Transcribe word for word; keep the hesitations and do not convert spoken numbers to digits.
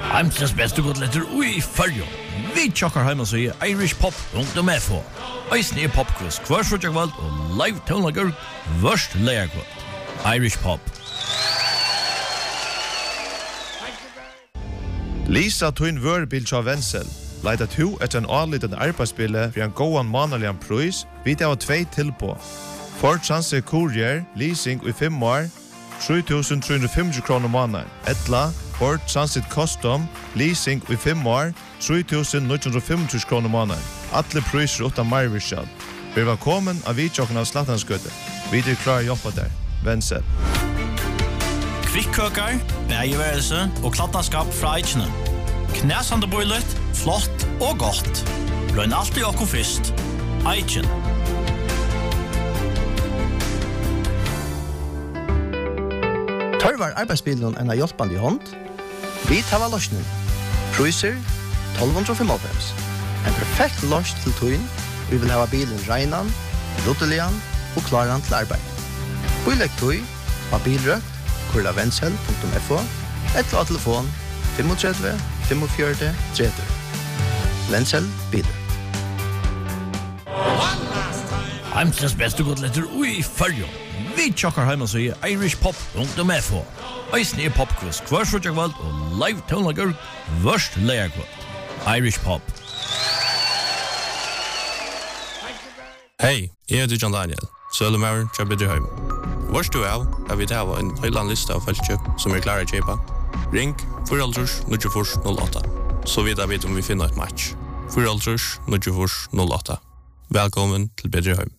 Heimsens beste godletter ui fyrjo. Vi tjokkar heima så i Irish Pop punktum f o. Eisne er popquiz hver sutjakvald og live tónleikar vørst leierkvald. Irish Pop. Lisa Tuin Vørbil tja Wenzel. Leida to etter en anliten arbeidsbille for en gåan manalian prøys, vidt av tvei tilpå. Ford Transit Courier, leasing i fem år, tre tusen tre hundre og femti kroner måneder. Etla, Ford Transit Custom, leasing i fem år, tre tusen ni hundre og femti kroner måneder. Atle prøyser utan marvirskjall. Vi var kommet av vidtjokken av Slattanskøtte. Vi er klar å jobbe der. Wenzel. Kvikkøkar, bægeværelse og klattanskap fra Eichene. Knæsande boilet, flott og godt. Løgn alltid okko fyrst. Eichen. Tørvar arbeidsbilen enn av hjelpande i hånd. Vi tar av løsning. Priser tolv hundre og femogfems. En perfekt løs til tøyen. Vi vil ha bilen regnan, ruttelian og klaran til arbeid. Bilegg tøy, av bilrøkt, kurla wenzel punktum f o, eller av telefon tre fem fem fire tretti. Wenzel biler. Heimsens beste godletter ui fyrjo. Vi tjokkar heima så i Irish Pop punktum f o. Eisne er popquiz hver sutjakvald og live tónleikar vørst leierkvald. Irish Pop. Hei, jeg heter John Daniel, Sølemaur til Bedreheim. Vårst du av, har vi til en høyland liste av feltkjøp som er klare å kjøpe. Ring fire null fire null åtta, så vidt jeg vet om vi finner et match. fire null fire null åtta. Velkommen til Bedreheim.